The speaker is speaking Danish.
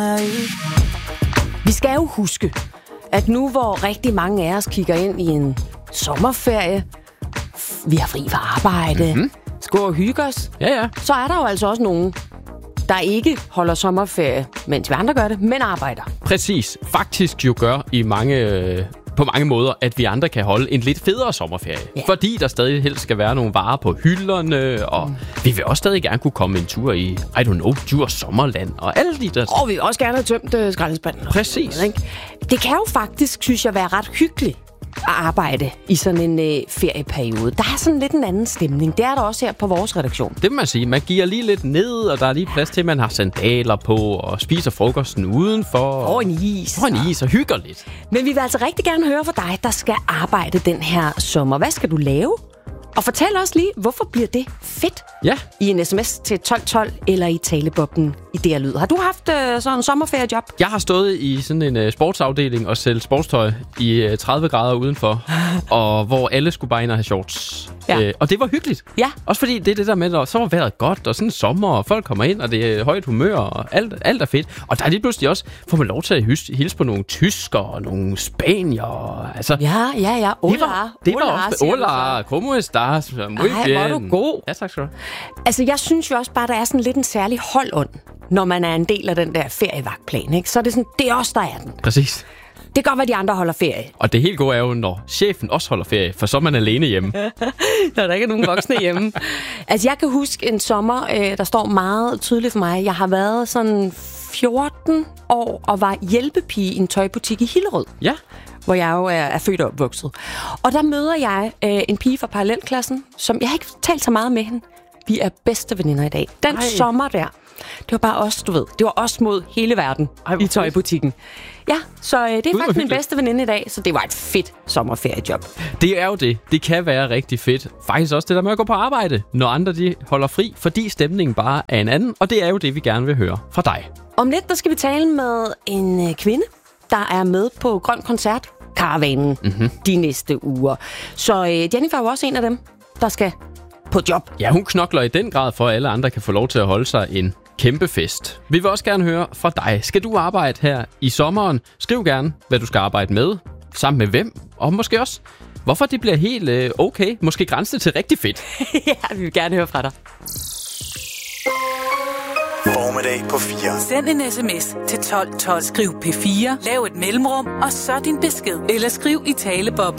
Vi skal jo huske, at nu hvor rigtig mange af os kigger ind i en sommerferie, vi har fri fra arbejde, skal og hygge os, så er der jo altså også nogen, der ikke holder sommerferie, mens vi andre gør det, men arbejder. Præcis. Faktisk jo gør på mange måder, at vi andre kan holde en lidt federe sommerferie. Ja. Fordi der stadig helst skal være nogle varer på hylderne, og vi vil også stadig gerne kunne komme en tur i, Djurs Sommerland, og alle de der... Og vi vil også gerne have tømt skraldespanden. Præcis. Ikke? Det kan jo faktisk, synes jeg, være ret hyggeligt at arbejde i sådan en ferieperiode. Der er sådan lidt en anden stemning. Det er der også her på vores redaktion. Det må man sige. Man giver lige lidt ned, og der er lige plads til, at man har sandaler på, og spiser frokosten udenfor. Og en is. Og en is, og hygger lidt. Men vi vil altså rigtig gerne høre fra dig, der skal arbejde den her sommer. Hvad skal du lave? Og fortæl os lige, hvorfor bliver det fedt? Ja. I en sms til 1212 eller i taleboblen i DR Lyd. Har du haft sådan en sommerferiejob? Jeg har stået i sådan en sportsafdeling og sælge sportstøj i 30 grader udenfor, og hvor alle skulle bare ind og have shorts. Ja. Og det var hyggeligt. Ja. Også fordi det er det der med, at så var vejret godt, og sådan en sommer, og folk kommer ind, og det er højt humør, og alt er fedt. Og der er lige pludselig også, får man lov til at hilse på nogle tyskere og nogle spanier. Altså, ja. Det var også Hola, ¿cómo estás? Muy bien. Ej, hvor er du god. Ja, tak skal du have. Altså, jeg synes jo også bare, der er sådan lidt en særlig holdånd, når man er en del af den der ferievagtplan, ikke? Så er det sådan, det er os, der er den. Præcis. Det gør, hvad de andre holder ferie. Og det helt gode er jo, når chefen også holder ferie, for så er man alene hjemme. Når der ikke er nogen voksne hjemme. Altså, jeg kan huske en sommer, der står meget tydeligt for mig. Jeg har været sådan 14 år og var hjælpepige i en tøjbutik i Hillerød. Ja. Hvor jeg jo er født og opvokset. Og der møder jeg en pige fra parallelklassen, som jeg har ikke talt så meget med hende. Vi er bedste veninder i dag. Den sommer der, det var bare os, du ved. Det var os mod hele verden i tøjbutikken. Ja, så det er faktisk min bedste veninde i dag, så det var et fedt sommerferiejob. Det er jo det. Det kan være rigtig fedt. Faktisk også det der med at gå på arbejde, når andre de holder fri, fordi stemningen bare er en anden, og det er jo det, vi gerne vil høre fra dig. Om lidt, der skal vi tale med en kvinde, der er med på Grøn Koncert Karavanen de næste uger. Så Jennifer er jo også en af dem, der skal på job. Ja, hun knokler i den grad for, at alle andre kan få lov til at holde sig en kæmpe fest. Vi vil også gerne høre fra dig. Skal du arbejde her i sommeren? Skriv gerne, hvad du skal arbejde med, sammen med hvem, og måske også, hvorfor det bliver helt okay, måske grænse til rigtig fedt. Ja, vi vil gerne høre fra dig. Formiddag på 4. Send en sms til 1212. Skriv P4, lav et mellemrum, og så din besked. Eller skriv i taleboblen.